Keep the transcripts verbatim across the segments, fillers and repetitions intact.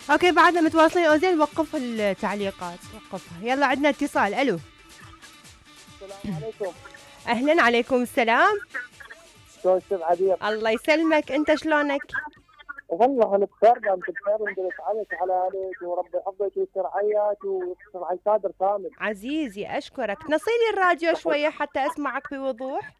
اوكي بعدنا متواصلين. اوزين وقف التعليقات وقفها. يلا عندنا اتصال. الو السلام عليكم. اهلا. عليكم السلام. شو استاذ عبير؟ الله يسلمك. انت شلونك؟ والله انا بخير. انت بخير؟ ندرس عليك على عليك وربي يحفظك ويستر عياك ويستر على الصادر كامل. عزيزي اشكرك. نصيلي الراديو شويه حتى اسمعك بوضوح.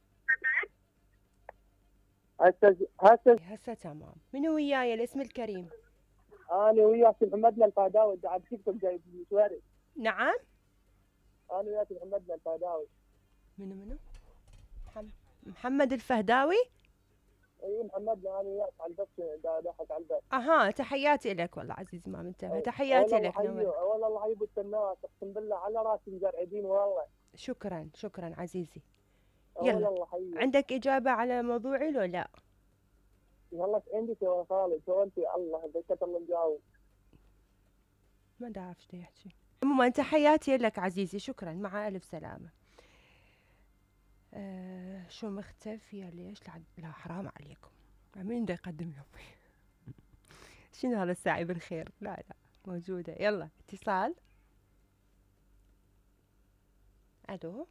هسه هسه هسه تمام. منو وياي الاسم الكريم؟ انا وياك محمدنا الفاداوي قاعد تيك توك جايب مشواري. نعم. انا وياك محمدنا الفاداوي. منو منو؟ محمد الفهداوي. اي محمدنا. انا وياك على البث قاعد اضحك على البث. اها تحياتي لك والله عزيزي ما منتبه. تحياتي لك. والله الله يحيي الناس اقسم بالله على راسي مزرعدين والله. شكرا شكرا عزيزي. يلا الله حيي. عندك اجابه على موضوعي لو لا؟ والله عندي سؤال خالد. سؤالتي الله ذكرت الله مجاوب. ما دعرف ايش يحكي. عموما تحياتي لك عزيزي. شكرا. مع الف سلامه. آه شو مختفيه ليش؟ لا, لا حرام عليكم. مين بده يقدم يومي؟ شنو هذا الساعي بالخير؟ لا لا موجوده. يلا اتصال. الو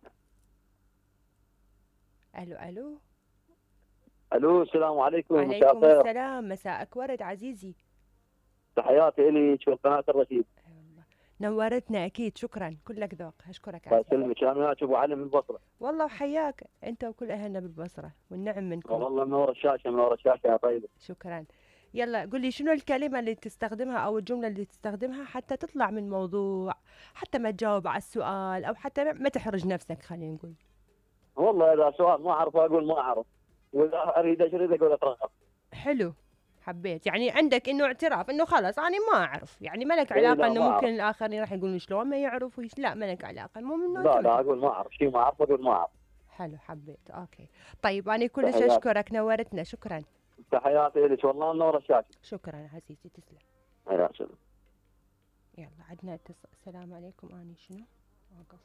الو الو الو السلام عليكم. وعليكم السلام. مساءك ورد عزيزي. تحياتي الي شو قناه الرشيد. والله نورتنا اكيد. شكرا كلك ذوق. اشكرك. الله يسلمك. انا وياك ابو علي من البصره. والله وحياك انت وكل اهلنا بالبصره والنعم منكم. والله منور الشاشه منور الشاشه يا طيبه. شكرا. يلا قل لي شنو الكلمه اللي تستخدمها او الجمله اللي تستخدمها حتى تطلع من موضوع، حتى ما تجاوب على السؤال او حتى ما تحرج نفسك. خلينا نقول والله اذا سؤال ما اعرف اقول ما اعرف، واذا اريد اشرد اقول اترغب. حلو. حبيت يعني عندك انه اعتراف انه خلاص انا ما اعرف، يعني ما لك علاقه انه ممكن الاخرين راح يقولون شلون ما يعرف ويش. لا ما لك علاقه. المهم انه لا لا اقول ما اعرف شيء ما اعرف اقول ما اعرف. حلو. حبيت. اوكي طيب انا كلش اشكرك. نورتنا. شكرا. تحياتي لك والله منور الشاشه. شكرا عزيزي. تسلم. يا سلام. يلا عندنا اتصال. السلام عليكم. اني شنو اوقف؟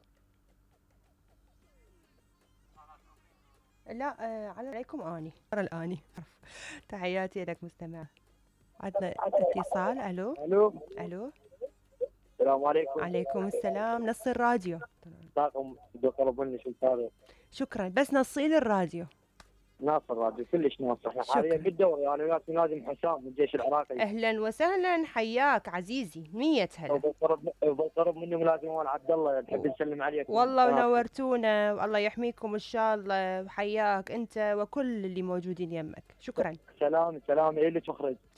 لا آه عليكم اني الاني. تحياتي لك مستمع. عندنا اتصال. الو الو الو السلام عليكم. عليكم السلام. نصي الراديو. طاقم دكتور مني شو صار؟ شكرا. بس نصي لي الراديو. ناصر الراديو كلش ناصر. احنا حاليا بالدوري. انا وياك نادي حسام من الجيش العراقي. اهلا وسهلا. حياك عزيزي. مية هلا. وبالقرب وبالقرب مني ملازم وال عبد الله نحب نسلم عليك. والله ونورتونا والله يحميكم ان شاء الله. وحياك انت وكل اللي موجودين يمك. شكرا. سلام سلام لك مخرج.